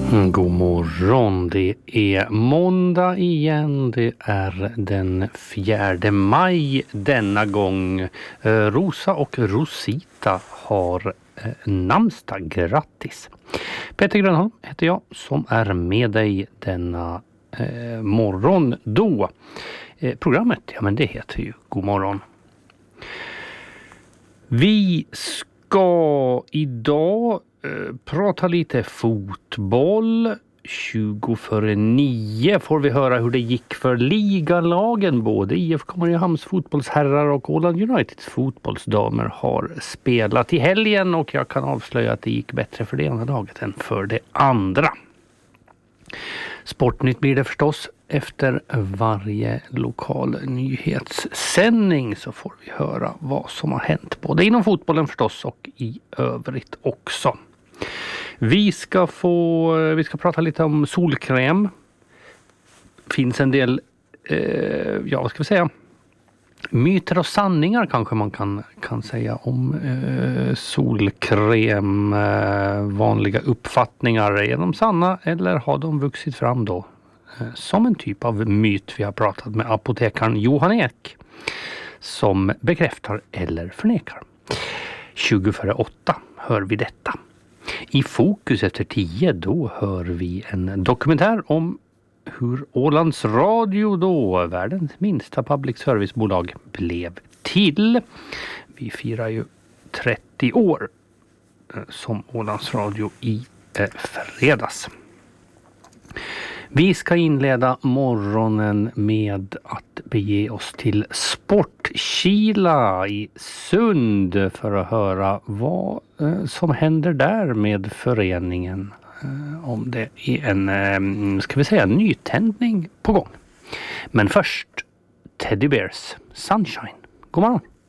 God morgon, det är måndag igen, det är den 4 maj denna gång. Rosa och Rosita har namnsdag, grattis. Peter Grönholm heter jag som är med dig denna morgon då. Programmet, ja men det heter ju God morgon. Vi ska idag prata lite fotboll. 8:50 får vi höra hur det gick för ligalagen. Både IFK Mariehamns fotbollsherrar och Åland Uniteds fotbollsdamer har spelat i helgen, och jag kan avslöja att det gick bättre för det ena laget än för det andra. Sportnytt blir det förstås. Efter varje lokal nyhetssändning så får vi höra vad som har hänt både inom fotbollen förstås och i övrigt också. Vi ska prata lite om solkräm. Finns en del vad ska vi säga, myter och sanningar kanske man kan säga om solkräm. Vanliga uppfattningar, är de sanna eller har de vuxit fram då som en typ av myt? Vi har pratat med apotekaren Johan Ek som bekräftar eller förnekar. 7:50 hör vi detta. I fokus efter 10 då hör vi en dokumentär om hur Ålands Radio då, världens minsta public servicebolag, blev till. Vi firar ju 30 år som Ålands Radio i fredags. Vi ska inleda morgonen med att bege oss till Sportkila i Sund för att höra vad som händer där med föreningen. Om det är en, ska vi säga, nytändning på gång. Men först Teddy Bears Sunshine. God morgon!